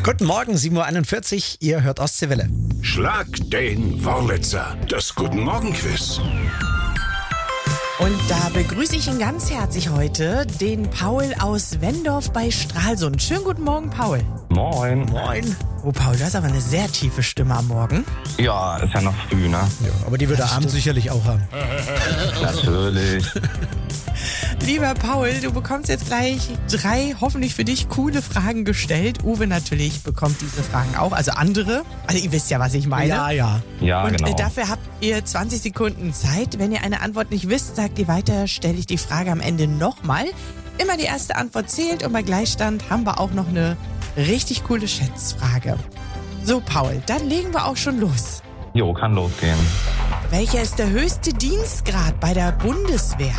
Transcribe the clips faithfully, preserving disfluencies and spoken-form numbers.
Guten Morgen, sieben Uhr einundvierzig, ihr hört Ostseewelle. Schlag den Wurlitzer, das Guten Morgen Quiz. Und da begrüße ich ihn ganz herzlich heute, den Paul aus Wendorf bei Stralsund. Schönen guten Morgen, Paul. Moin. Moin. Oh, Paul, du hast aber eine sehr tiefe Stimme am Morgen. Ja, ist ja noch früh, ne? Ja, aber die wird er abends sicherlich auch haben. Natürlich. Lieber Paul, du bekommst jetzt gleich drei hoffentlich für dich coole Fragen gestellt. Uwe natürlich bekommt diese Fragen auch, also andere. Also ihr wisst ja, was ich meine. Ja, ja. Ja, Und genau. äh, dafür habt ihr zwanzig Sekunden Zeit. Wenn ihr eine Antwort nicht wisst, sagt ihr weiter, stelle ich die Frage am Ende nochmal. Immer die erste Antwort zählt und bei Gleichstand haben wir auch noch eine richtig coole Schätzfrage. So, Paul, dann legen wir auch schon los. Jo, kann losgehen. Welcher ist der höchste Dienstgrad bei der Bundeswehr?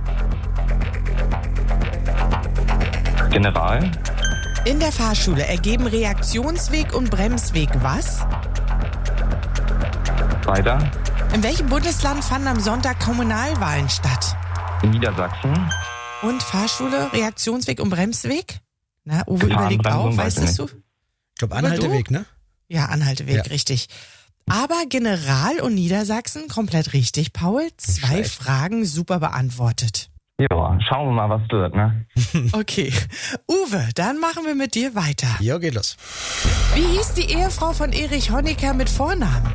General? In der Fahrschule ergeben Reaktionsweg und Bremsweg was? Weiter? In welchem Bundesland fanden am Sonntag Kommunalwahlen statt? In Niedersachsen? Und Fahrschule, Reaktionsweg und Bremsweg? Na, Uwe Gefahren, überlegt auch, Bremsung, weißt weiß ich du? Ich glaube, Anhalteweg, ne? Ja, Anhalteweg, Ja. richtig. Aber General und Niedersachsen komplett richtig, Paul. Zwei schlecht. Fragen super beantwortet. Ja, schauen wir mal, was wird, ne? Okay. Uwe, dann machen wir mit dir weiter. Ja, geht los. Wie hieß die Ehefrau von Erich Honecker mit Vornamen?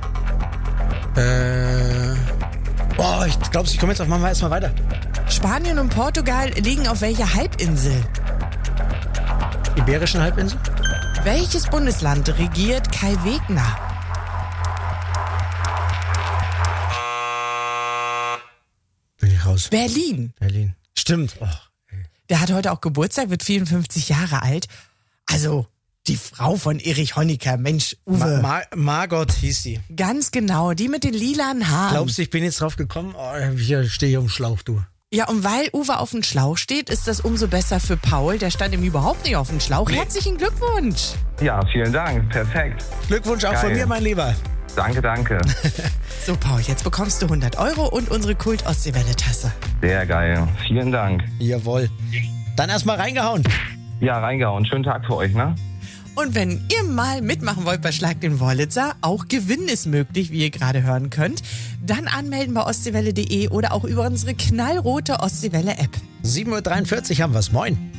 Äh. Boah, ich glaube, ich komme jetzt auf Mama erstmal weiter. Spanien und Portugal liegen auf welcher Halbinsel? Iberischen Halbinsel? Welches Bundesland regiert Kai Wegner? Bin ich raus. Berlin. Berlin. Stimmt. Oh. Der hat heute auch Geburtstag, wird vierundfünfzig Jahre alt. Also, die Frau von Erich Honecker. Mensch, Uwe. Ma Ma Margot hieß die. Ganz genau, die mit den lilanen Haaren. Glaubst du, ich bin jetzt drauf gekommen? Oh, hier stehe ich auf dem Schlauch, du. Ja, und weil Uwe auf dem Schlauch steht, ist das umso besser für Paul. Der stand ihm überhaupt nicht auf dem Schlauch. Herzlichen Glückwunsch. Ja, vielen Dank. Perfekt. Glückwunsch auch von Geil. mir, mein Lieber. Danke, danke. So, Paul, jetzt bekommst du hundert Euro und unsere Kult-Ostseewelle-Tasse. Sehr geil. Vielen Dank. Jawohl. Dann erstmal reingehauen. Ja, reingehauen. Schönen Tag für euch, ne? Und wenn ihr mal mitmachen wollt bei Schlag den Wurlitzer, auch Gewinn ist möglich, wie ihr gerade hören könnt, dann anmelden bei ostseewelle punkt de oder auch über unsere knallrote Ostseewelle-App. sieben Uhr dreiundvierzig haben wir's. Moin.